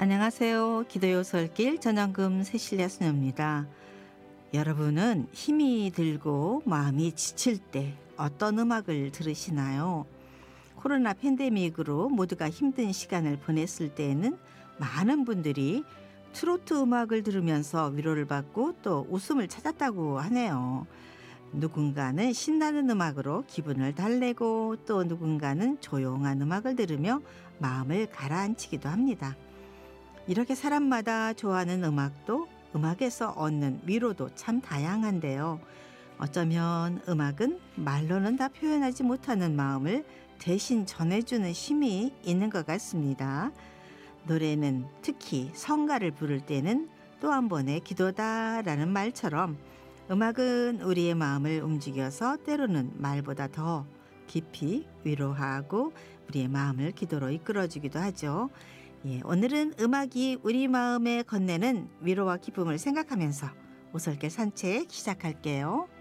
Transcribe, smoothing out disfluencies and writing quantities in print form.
안녕하세요. 기도요설길 전영금 새실야 수녀입니다. 여러분은 힘이 들고 마음이 지칠 때 어떤 음악을 들으시나요? 코로나 팬데믹으로 모두가 힘든 시간을 보냈을 때에는 많은 분들이 트로트 음악을 들으면서 위로를 받고 또 웃음을 찾았다고 하네요. 누군가는 신나는 음악으로 기분을 달래고 또 누군가는 조용한 음악을 들으며 마음을 가라앉히기도 합니다. 이렇게 사람마다 좋아하는 음악도 음악에서 얻는 위로도 참 다양한데요. 어쩌면 음악은 말로는 다 표현하지 못하는 마음을 대신 전해주는 힘이 있는 것 같습니다. 노래는 특히 성가를 부를 때는 또 한 번의 기도다라는 말처럼 음악은 우리의 마음을 움직여서 때로는 말보다 더 깊이 위로하고 우리의 마음을 기도로 이끌어주기도 하죠. 오늘은 음악이 우리 마음에 건네는 위로와 기쁨을 생각하면서 오솔길 산책 시작할게요.